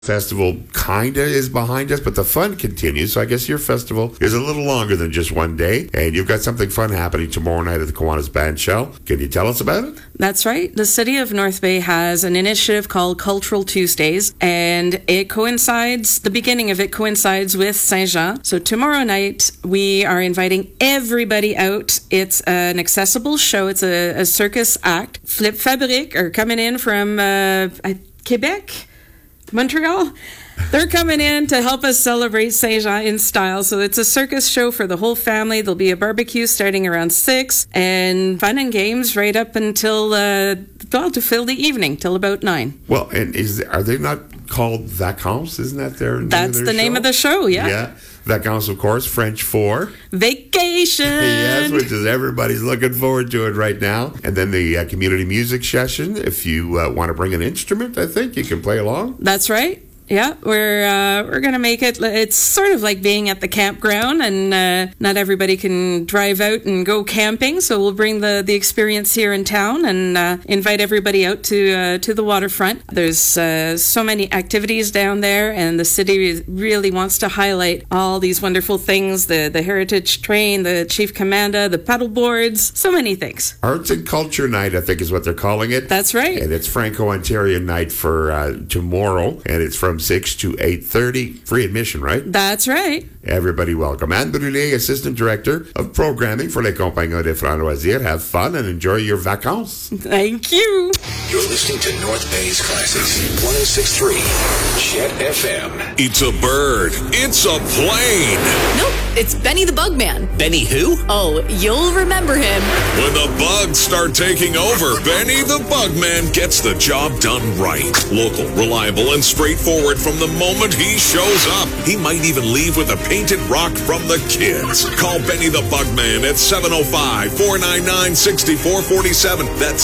Festival kinda is behind us, but the fun continues. So I guess your festival is a little longer than just one day, and you've got something fun happening tomorrow night at the Kiwanis Band Shell. Can you tell us about it? That's right. The City of North Bay has an initiative called Cultural Tuesdays, and the beginning of it coincides with Saint-Jean. So tomorrow night, we are inviting everybody out. It's an accessible show. It's a circus act. Flip Fabrique are coming in from Quebec, Montreal. They're coming in to help us celebrate Saint-Jean in style. So it's a circus show for the whole family. There'll be a barbecue starting around 6 and fun and games right up until, to fill the evening, till about 9. Well, and are they not called Vacances? Isn't that That's the name of the show, yeah. Yeah. Vacances, of course, French for vacation. Yes, which is everybody's looking forward to it right now. And then the community music session. If you want to bring an instrument, I think you can play along. That's right. Yeah, we're going to make it. It's sort of like being at the campground, and not everybody can drive out and go camping. So we'll bring the experience here in town and invite everybody out to the waterfront. There's so many activities down there, and the city really wants to highlight all these wonderful things: the heritage train, the Chief Commanda, the paddle boards, so many things. Arts and Culture Night, I think, is what they're calling it. That's right. And it's Franco-Ontarian Night for tomorrow, and it's from 6 to 8:30, free admission, right? That's right. Everybody welcome. Anne Brulé, Assistant Director of Programming for Les Compagnons des Francs Loisirs. Have fun and enjoy your vacances. Thank you. You're listening to North Bay's Classics, 106.3 Jet FM. It's a bird. It's a plane. Nope, it's Benny the Bugman. Benny who? Oh, you'll remember him. When the bugs start taking over, Benny the Bugman gets the job done right. Local, reliable, and straightforward from the moment he shows up. He might even leave with a painted rock from the kids. Call Benny the Bugman at 705-499-6447. That's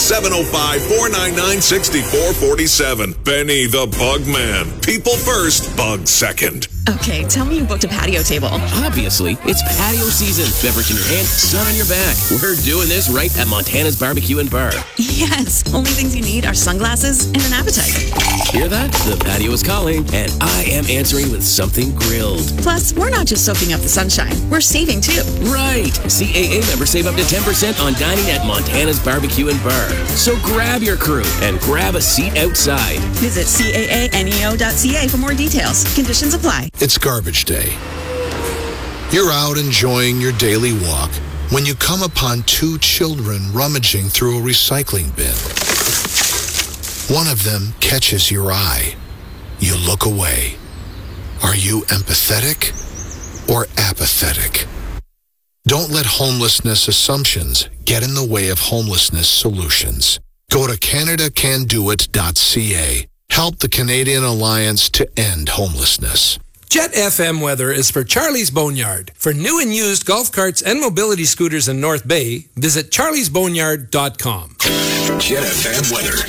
705-499-6447. Benny the Bugman. People first, bugs second. Okay, tell me you booked a patio table. Obviously, it's patio season. Beverage in your hand, sun on your back. We're doing this right at Montana's Barbecue and Bar. Yes, only things you need are sunglasses and an appetite. Hear that? The patio is calling, and I am answering with something grilled. Plus, we're not just soaking up the sunshine, we're saving too. Right! CAA members save up to 10% on dining at Montana's Barbecue and Bar. So grab your crew and grab a seat outside. Visit caaneo.ca for more details. Conditions apply. It's garbage day. You're out enjoying your daily walk when you come upon two children rummaging through a recycling bin. One of them catches your eye. You look away. Are you empathetic or apathetic? Don't let homelessness assumptions get in the way of homelessness solutions. Go to CanadaCanDoIt.ca. Help the Canadian Alliance to end homelessness. Jet FM weather is for Charlie's Boneyard. For new and used golf carts and mobility scooters in North Bay, visit charliesboneyard.com. Jet FM weather.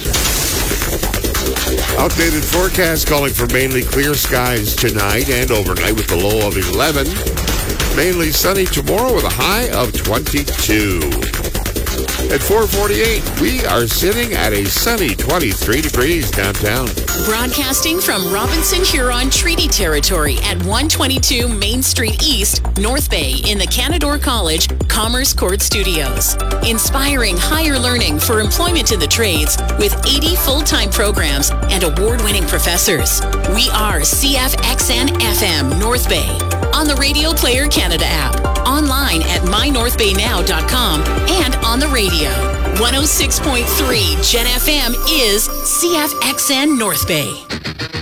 Outdated forecast calling for mainly clear skies tonight and overnight with a low of 11. Mainly sunny tomorrow with a high of 22. At 4:48, we are sitting at a sunny 23 degrees downtown. Broadcasting from Robinson Huron Treaty Territory at 122 Main Street East, North Bay in the Canadore College Commerce Court Studios. Inspiring higher learning for employment in the trades with 80 full-time programs and award-winning professors. We are CFXN FM North Bay on the Radio Player Canada app, online at mynorthbaynow.com, and on the radio. 106.3 Jet FM is CFXN North Bay.